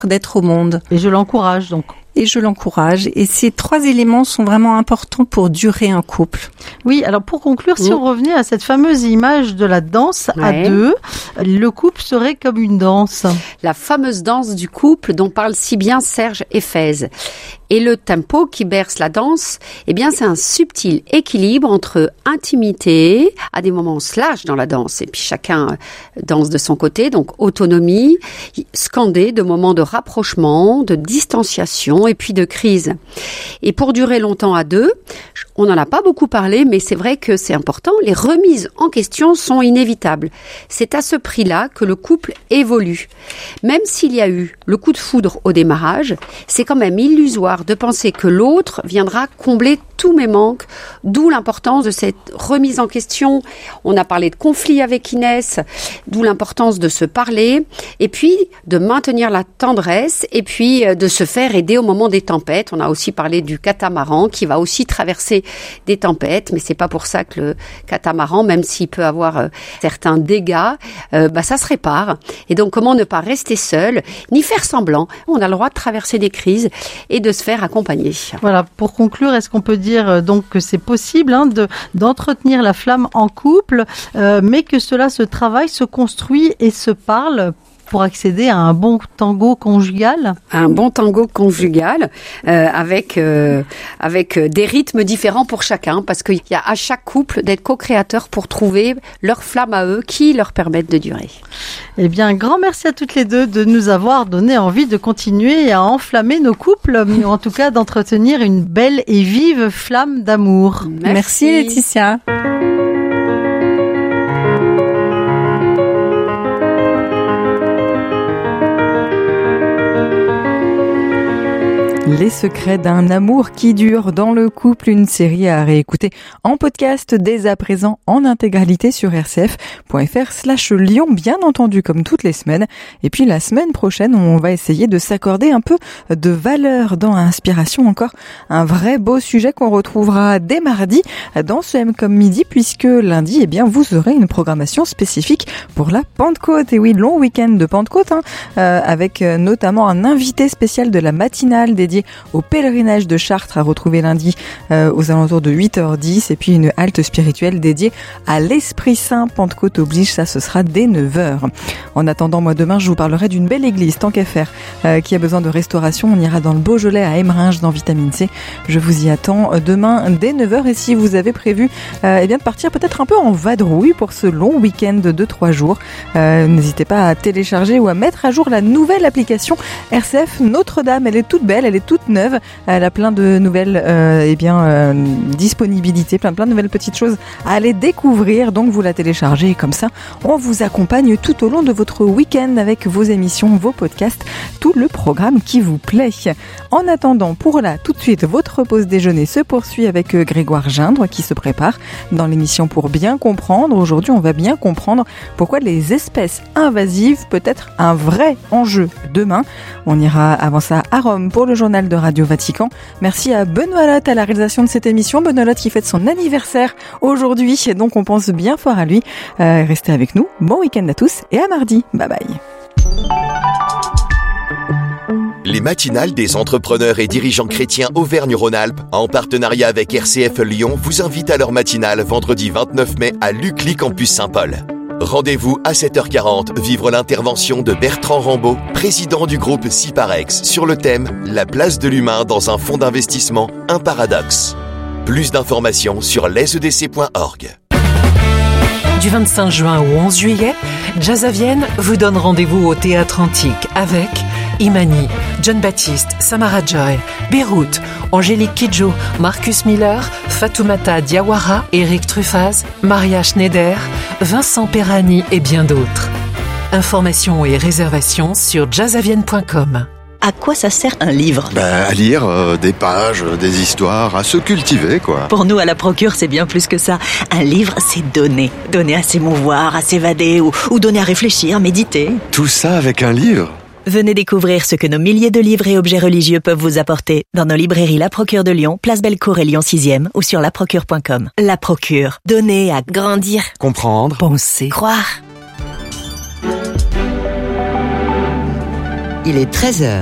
d'être au monde. Et je l'encourage donc. Et je l'encourage. Et ces 3 éléments sont vraiment importants pour durer un couple. Oui, alors pour conclure, si on revenait à cette fameuse image de la danse à 2, le couple serait comme une danse. La fameuse danse du couple dont parle si bien Serge Éphèse. Et le tempo qui berce la danse, eh bien, c'est un subtil équilibre entre intimité, à des moments on se lâche dans la danse, et puis chacun danse de son côté, donc autonomie, scandé de moments de rapprochement, de distanciation et puis de crise. Et pour durer longtemps à 2, on n'en a pas beaucoup parlé, mais c'est vrai que c'est important, les remises en question sont inévitables. C'est à ce prix-là que le couple évolue. Même s'il y a eu le coup de foudre au démarrage, c'est quand même illusoire de penser que l'autre viendra combler tous mes manques, d'où l'importance de cette remise en question. On a parlé de conflit avec Inès, d'où l'importance de se parler, et puis de maintenir la tendresse, et puis de se faire aider au moment des tempêtes. On a aussi parlé du catamaran qui va aussi traverser des tempêtes, mais c'est pas pour ça que le catamaran, même s'il peut avoir certains dégâts, ça se répare. Et donc comment ne pas rester seul, ni faire semblant. On a le droit de traverser des crises et de se faire accompagner. Voilà, pour conclure, est-ce qu'on peut dire donc que c'est possible d'entretenir la flamme en couple, mais que cela se travaille, se construit et se parle pour accéder à un bon tango conjugal? Un bon tango conjugal avec des rythmes différents pour chacun, parce qu'il y a à chaque couple d'être co-créateur pour trouver leur flamme à eux qui leur permettent de durer. Eh bien, un grand merci à toutes les deux de nous avoir donné envie de continuer à enflammer nos couples, ou en tout cas d'entretenir une belle et vive flamme d'amour. Merci Laetitia. Les secrets d'un amour qui dure dans le couple, une série à réécouter en podcast dès à présent en intégralité sur rcf.fr/Lyon, bien entendu comme toutes les semaines. Et puis la semaine prochaine, on va essayer de s'accorder un peu de valeur dans Inspiration, encore un vrai beau sujet qu'on retrouvera dès mardi dans ce M comme midi, puisque lundi, eh bien, vous aurez une programmation spécifique pour la Pentecôte. Et oui, long week-end de Pentecôte, avec notamment un invité spécial de la matinale dédié au pèlerinage de Chartres à retrouver lundi aux alentours de 8h10, et puis une halte spirituelle dédiée à l'Esprit Saint. Pentecôte oblige, ça ce sera dès 9h. En attendant, moi demain je vous parlerai d'une belle église, tant qu'à faire, qui a besoin de restauration. On ira dans le Beaujolais à Emeringes dans Vitamine C. Je vous y attends demain dès 9h, et si vous avez prévu de partir peut-être un peu en vadrouille pour ce long week-end de 3 jours, n'hésitez pas à télécharger ou à mettre à jour la nouvelle application RCF Notre-Dame. Elle est toute belle, elle est toute neuve, elle a plein de nouvelles disponibilités, plein de nouvelles petites choses à aller découvrir. Donc vous la téléchargez et comme ça on vous accompagne tout au long de votre week-end avec vos émissions, vos podcasts, tout le programme qui vous plaît. En attendant, pour là, tout de suite, votre pause déjeuner se poursuit avec Grégoire Gindre qui se prépare dans l'émission Pour bien comprendre. Aujourd'hui, on va bien comprendre pourquoi les espèces invasives peut être un vrai enjeu demain. On ira avant ça à Rome pour le journal de Radio Vatican. Merci à Benoît Lotte à la réalisation de cette émission. Benoît Lotte qui fête son anniversaire aujourd'hui, donc on pense bien fort à lui. Restez avec nous. Bon week-end à tous et à mardi. Bye bye. Les matinales des entrepreneurs et dirigeants chrétiens Auvergne-Rhône-Alpes, en partenariat avec RCF Lyon, vous invitent à leur matinale vendredi 29 mai à l'UCLI Campus Saint-Paul. Rendez-vous à 7h40, vivre l'intervention de Bertrand Rambaud, président du groupe Ciparex, sur le thème « La place de l'humain dans un fonds d'investissement, un paradoxe ». Plus d'informations sur lesedc.org. Du 25 juin au 11 juillet, Jazz à Vienne vous donne rendez-vous au Théâtre Antique avec Imani, John Baptiste, Samara Joy, Beyrouth, Angélique Kidjo, Marcus Miller, Fatoumata Diawara, Eric Truffaz, Maria Schneider, Vincent Perrani et bien d'autres. Informations et réservations sur jazzavienne.com. À quoi ça sert un livre ? À lire des pages, des histoires, à se cultiver, quoi. Pour nous, à la Procure, c'est bien plus que ça. Un livre, c'est donner. Donner à s'émouvoir, à s'évader ou donner à réfléchir, méditer. Tout ça avec un livre ? Venez découvrir ce que nos milliers de livres et objets religieux peuvent vous apporter dans nos librairies La Procure de Lyon, Place Bellecour et Lyon 6e ou sur laprocure.com. La Procure. Donner à grandir. Comprendre. Penser. Croire. il est 13h.